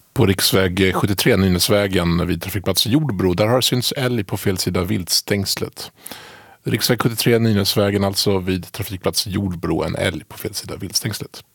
På riksväg 73 Nynäsvägen vid trafikplats Jordbro, där har synts älg på fel sida viltstängslet. Riksväg 73 Nynäsvägen alltså vid trafikplats Jordbro, en älg på fel sida viltstängslet.